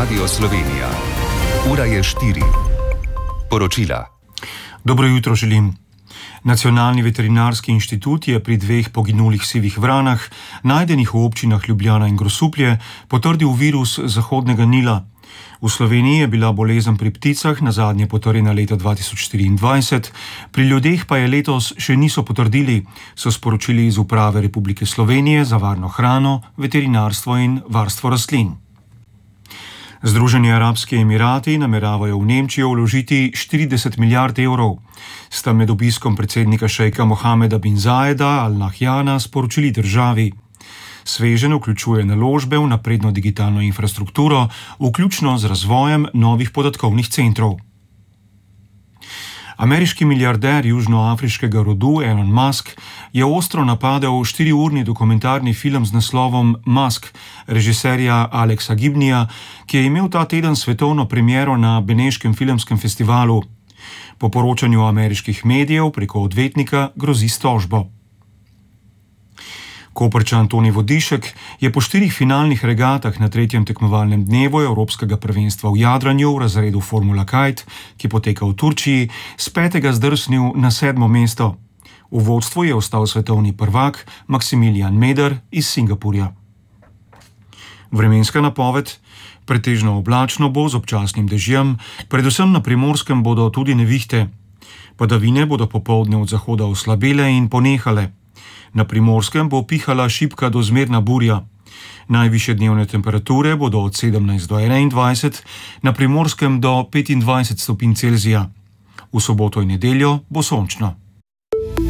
Radio Slovenija. Ura je 4. Poročila. Dobro jutro želim. Nacionalni veterinarski inštitut je pri 2 poginulih sivih vranah, najdenih v občinah Ljubljana in Grosuplje, potrdil virus Zahodnega Nila. V Sloveniji je bila bolezen pri pticah nazadnje potrjena leta 2024, pri ljudeh pa je letos še niso potrdili, so sporočili iz Uprave Republike Slovenije za varno hrano, veterinarstvo in varstvo rastlin. Združeni arabski emirati nameravajo v Nemčijo vložiti 40 milijard evrov. Sta med obiskom predsednika šejka Mohameda bin Zajeda Al Nahyana sporočili državi. Sveženj vključuje naložbe v napredno digitalno infrastrukturo, vključno z razvojem novih podatkovnih centrov. Ameriški milijarder južnoafriškega rodu Elon Musk je ostro napadel 4-urni dokumentarni film z naslovom Musk režiserja Alexa Gibnija, ki je imel ta teden svetovno premiero na Beneškem filmskem festivalu. Po poročanju ameriških medijev preko odvetnika grozi s tožbo. Koprčan Toni Vodišek je po 4 finalnih regatah na 3. tekmovalnem dnevu Evropskega prvenstva v jadranju v razredu Formula Kite, ki poteka v Turčiji, s 5. zdrsnil na 7. mesto. V vodstvu je ostal svetovni prvak Maximilian Meder iz Singapurja. Vremenska napoved. Pretežno oblačno bo z občasnim dežjem, predvsem na Primorskem bodo tudi nevihte. Padavine bodo popoldne od zahoda oslabele in ponehale. Na Primorskem bo pihala šibka do zmerna burja. Najvišje dnevne temperature bodo od 17 do 21, na Primorskem do 25 stopinj Celzija. V soboto in nedeljo bo sončno.